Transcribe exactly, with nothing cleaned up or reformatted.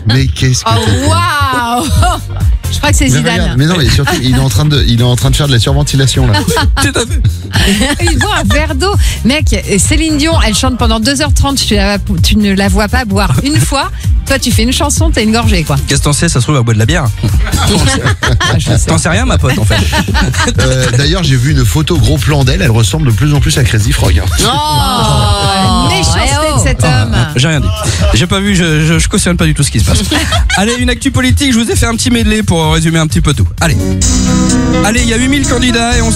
Mais qu'est-ce que Oh t'as fait waouh. Je crois que c'est mais, Zidane. regarde, mais non, mais surtout, il est en train de, il est en train de faire de la surventilation là. Tout à fait. Il boit un verre d'eau. Mec, Céline Dion, elle chante pendant deux heures trente. Tu, la- tu ne la vois pas boire une fois. Toi, tu fais une chanson, t'as une gorgée, quoi. Qu'est-ce que t'en sais? Ça se trouve, elle boit de la bière. Ah, je sais. T'en sais rien, ma pote, en fait. Euh, D'ailleurs, j'ai vu une photo gros plan d'elle. Elle ressemble de plus en plus à Crazy Frog. hein. Oh, méchanceté de cet homme. J'ai rien dit. J'ai pas vu, je, je, je cautionne pas du tout ce qui se passe. Allez, une actu politique, je vous ai fait un petit medley pour résumer un petit peu tout. Allez. Allez, il y a huit mille candidats et on